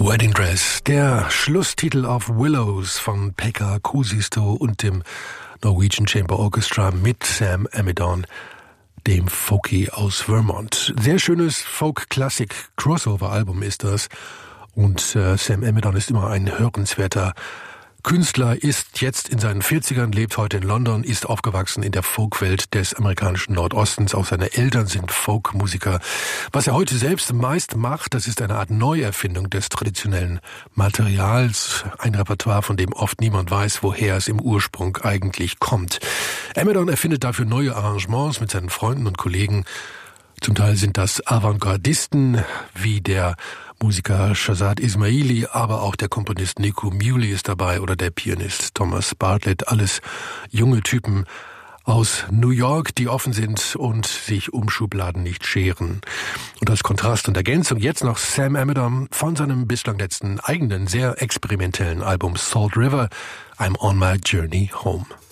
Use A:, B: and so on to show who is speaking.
A: Wedding Dress, der Schlusstitel auf Willows von Pekka Kuusisto und dem Norwegian Chamber Orchestra mit Sam Amidon, dem Folkie aus Vermont. Sehr schönes Folk-Classic-Crossover-Album ist das. Und Sam Amidon ist immer ein hörenswerter Künstler, ist jetzt in seinen 40ern, lebt heute in London, ist aufgewachsen in der Folkwelt des amerikanischen Nordostens. Auch seine Eltern sind Folkmusiker. Was er heute selbst meist macht, das ist eine Art Neuerfindung des traditionellen Materials. Ein Repertoire, von dem oft niemand weiß, woher es im Ursprung eigentlich kommt. Amidon erfindet dafür neue Arrangements mit seinen Freunden und Kollegen. Zum Teil sind das Avantgardisten wie der Musiker Shahzad Ismaili, aber auch der Komponist Nico Muhly ist dabei oder der Pianist Thomas Bartlett. Alles junge Typen aus New York, die offen sind und sich um Schubladen nicht scheren. Und als Kontrast und Ergänzung jetzt noch Sam Amidon von seinem bislang letzten eigenen, sehr experimentellen Album Salt River, I'm on my journey home.